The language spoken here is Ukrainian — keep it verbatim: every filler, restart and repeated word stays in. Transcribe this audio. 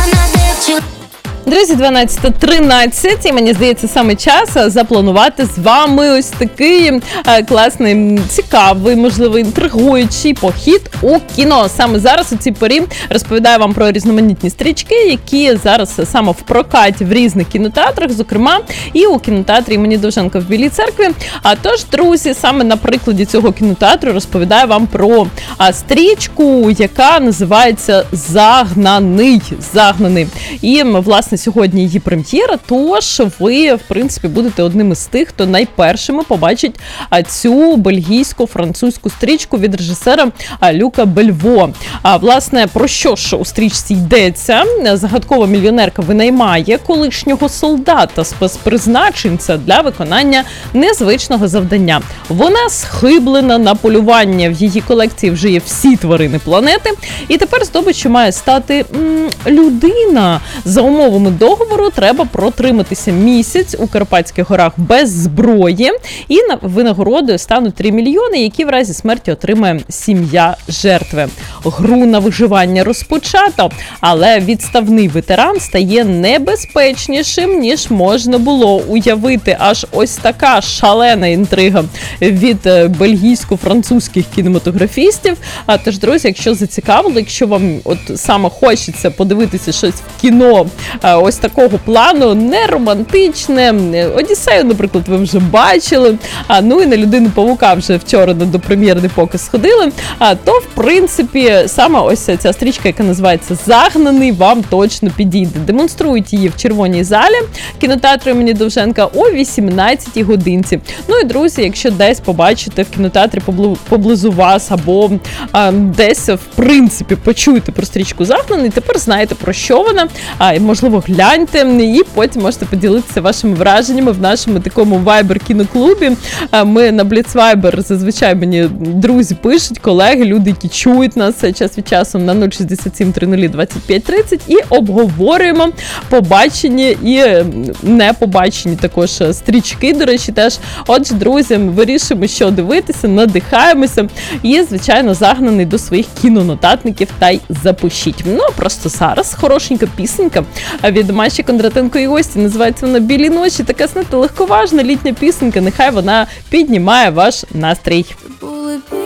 Друзі, дванадцята тринадцять, і мені здається, саме час запланувати з вами ось такий е, класний, цікавий, можливо, інтригуючий похід у кіно. Саме зараз у цій порі розповідаю вам про різноманітні стрічки, які зараз саме в прокаті в різних кінотеатрах, зокрема і у кінотеатрі імені Довженка в Білій Церкві. А тож, друзі, саме на прикладі цього кінотеатру розповідаю вам про а, стрічку, яка називається «Загнаний». «Загнаний». І, власне, сьогодні її прем'єра, тож ви, в принципі, будете одним із тих, хто найпершими побачить цю бельгійсько-французьку стрічку від режисера Люка Бельво. А, власне, про що ж у стрічці йдеться? Загадкова мільйонерка винаймає колишнього солдата, спецпризначенця для виконання незвичного завдання. Вона схиблена на полювання, в її колекції вже є всі тварини планети, і тепер здобиччю має стати м, людина. За умовами договору треба протриматися місяць у Карпатських горах без зброї, і винагородою стануть три мільйони, які в разі смерті отримає сім'я жертви. Гру на виживання розпочато, але відставний ветеран стає небезпечнішим, ніж можна було уявити. Аж ось така шалена інтрига від бельгійсько-французьких кінематографістів. А тож, друзі, якщо зацікавило, якщо вам от саме хочеться подивитися щось в кіно ось такого плану, не романтичне, Одіссею, наприклад, ви вже бачили, а ну і на Людину-павука вже вчора на допрем'єрний показ сходили, а то, в принципі, саме ось ця стрічка, яка називається «Загнаний», вам точно підійде. Демонструють її в Червоній залі кінотеатру імені Довженка о вісімнадцятій годинці. Ну і, друзі, якщо десь побачите в кінотеатрі поблизу вас або а, десь, в принципі, почуєте про стрічку «Загнаний», тепер знаєте, про що вона, а, можливо, гляньте, і потім можете поділитися вашими враженнями в нашому такому Viber-кіноклубі. Ми на Blitz Viber, зазвичай мені друзі пишуть, колеги, люди, які чують нас час від часу на нуль шістдесят сім тридцять двадцять п'ять тридцять, і обговорюємо побачені і не побачені також стрічки, до речі, теж. Отже, друзі, вирішуємо, що дивитися, надихаємося і, звичайно, «Загнаний» до своїх кінонотатників та й запишіть. Ну, просто зараз хорошенька пісенька від Маші Кондратенко і гості. Називається вона «Білі ночі». Така, знаєте, легковажна літня пісенька. Нехай вона піднімає ваш настрій.